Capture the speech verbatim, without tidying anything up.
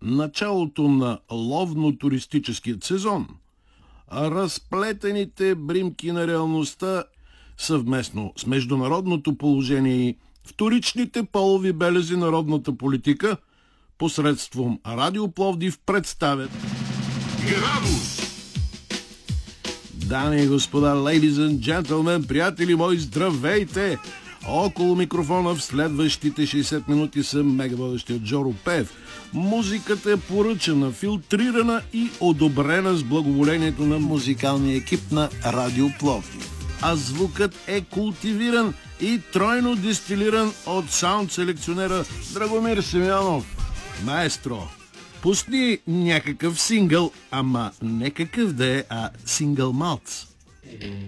началото на ловно-туристическият сезон, разплетените бримки на реалността съвместно с международното положение и вторичните полови белези на родната политика посредством Радио Пловдив представят Градус! Дами и господа, ladies and gentlemen, приятели мои, здравейте! Около микрофона в следващите шейсет минути съм мегаводещият Жоро Пев. Музиката е поръчана, филтрирана и одобрена с благоволението на музикалния екип на Радио Пловдив. А звукът е култивиран и тройно дестилиран от саунд селекционера Драгомир Симеонов. Маестро, пусни някакъв сингъл, ама не какъв да е, а сингъл малц.